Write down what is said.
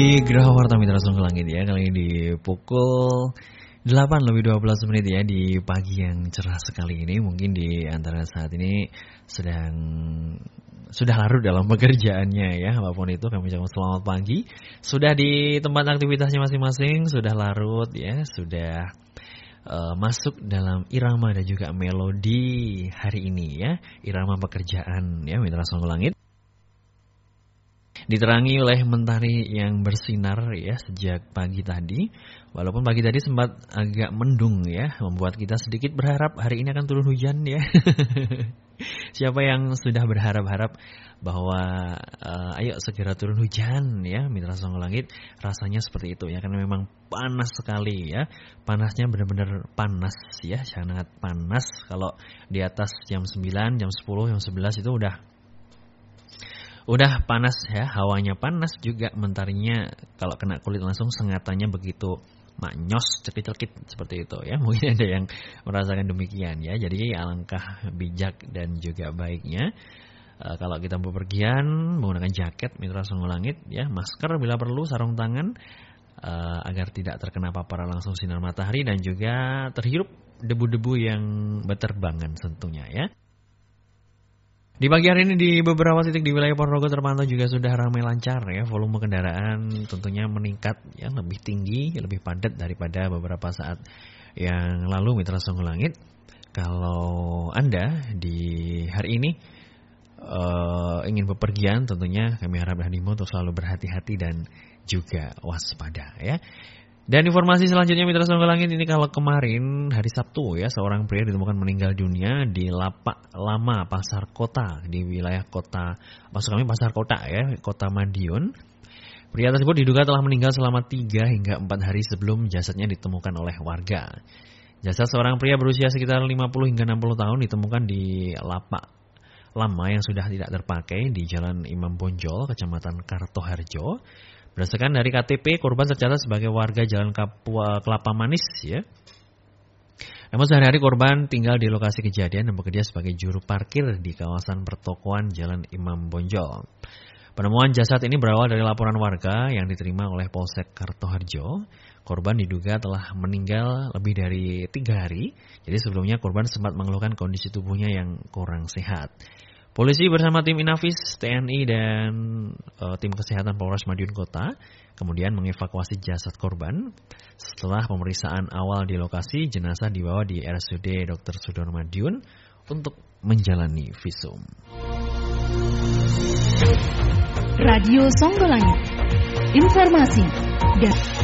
Di Geraha Warta Mitra Sungguh Langit ya, kali ini di pukul 8:12 ya di pagi yang cerah sekali ini. Mungkin di antara saat ini sudah larut dalam pekerjaannya ya, apapun itu kami ucapkan selamat pagi. Sudah di tempat aktivitasnya masing-masing, sudah larut ya, sudah masuk dalam irama dan juga melodi hari ini ya, irama pekerjaan ya Mitra Sungguh Langit. Diterangi oleh mentari yang bersinar ya sejak pagi tadi. Walaupun pagi tadi sempat agak mendung ya, membuat kita sedikit berharap hari ini akan turun hujan ya. Siapa yang sudah berharap-harap bahwa ayo segera turun hujan ya Mitra Sungguh Langit, rasanya seperti itu ya, karena memang panas sekali ya. Panasnya benar-benar panas ya, sangat panas. Kalau di atas jam 9, jam 10, jam 11 itu udah panas ya, hawanya panas juga, mentarinya kalau kena kulit langsung sengatannya begitu maknyos, cekit-cekit seperti itu ya. Mungkin ada yang merasakan demikian ya. Jadi alangkah bijak dan juga baiknya kalau kita bepergian menggunakan jaket Mitra Sungguh Langit ya, masker bila perlu, sarung tangan agar tidak terkena paparan langsung sinar matahari dan juga terhirup debu-debu yang berterbangan tentunya ya. Di pagi hari ini di beberapa titik di wilayah Ponorogo terpantau juga sudah ramai lancar ya, volume kendaraan tentunya meningkat ya, lebih tinggi, lebih padat daripada beberapa saat yang lalu Mitra Sungguh Langit. Kalau Anda di hari ini ingin bepergian, tentunya kami harap hadimu untuk selalu berhati-hati dan juga waspada ya. Dan informasi selanjutnya Mitra Sungguh Langit ini, kalau kemarin hari Sabtu ya, seorang pria ditemukan meninggal dunia di Lapak Lama Pasar Kota di wilayah kota, maksud kami Pasar Kota ya, Kota Madiun. Pria tersebut diduga telah meninggal selama 3 hingga 4 hari sebelum jasadnya ditemukan oleh warga. Jasad seorang pria berusia sekitar 50 hingga 60 tahun ditemukan di Lapak Lama yang sudah tidak terpakai di Jalan Imam Bonjol, Kecamatan Kartoharjo. Berdasarkan dari KTP, korban tercatat sebagai warga Jalan Kelapa Manis ya. Namun sehari-hari korban tinggal di lokasi kejadian dan bekerja sebagai juru parkir di kawasan pertokoan Jalan Imam Bonjol. Penemuan jasad ini berawal dari laporan warga yang diterima oleh Polsek Kartoharjo. Korban diduga telah meninggal lebih dari 3 hari. Jadi sebelumnya korban sempat mengeluhkan kondisi tubuhnya yang kurang sehat. Polisi bersama tim Inafis, TNI dan tim kesehatan Polres Madiun Kota kemudian mengevakuasi jasad korban. Setelah pemeriksaan awal di lokasi, jenazah dibawa di RSUD Dr. Sudono Madiun untuk menjalani visum. Radio Sungguh Langit, informasi dan